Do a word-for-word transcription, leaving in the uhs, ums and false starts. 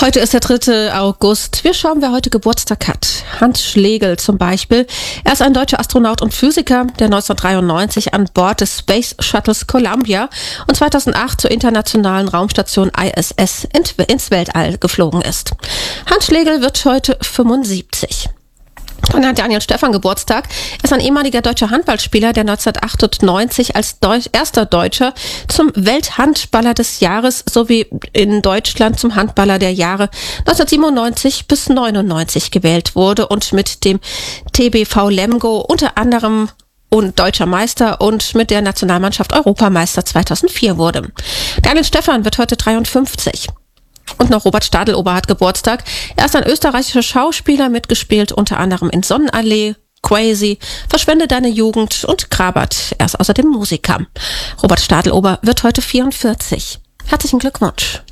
Heute ist der dritte August. Wir schauen, wer heute Geburtstag hat. Hans Schlegel zum Beispiel. Er ist ein deutscher Astronaut und Physiker, der neunzehnhundertdreiundneunzig an Bord des Space Shuttles Columbia und zweitausendacht zur internationalen Raumstation I S S ins Weltall geflogen ist. Hans Schlegel wird heute fünfundsiebzig. Dann hat Daniel Stephan Geburtstag. Er ist ein ehemaliger deutscher Handballspieler, der neunzehnhundertachtundneunzig als Deu- erster Deutscher zum Welthandballer des Jahres sowie in Deutschland zum Handballer der Jahre neunzehnhundertsiebenundneunzig bis neunundneunzig gewählt wurde und mit dem T B V Lemgo unter anderem und deutscher Meister und mit der Nationalmannschaft Europameister zweitausendvier wurde. Daniel Stephan wird heute dreiundfünfzig. Und noch Robert Stadelober hat Geburtstag. Er ist ein österreichischer Schauspieler, mitgespielt unter anderem in Sonnenallee, Crazy, Verschwende deine Jugend und Krabat. Er ist außerdem Musiker. Robert Stadelober wird heute vierundvierzig. Herzlichen Glückwunsch.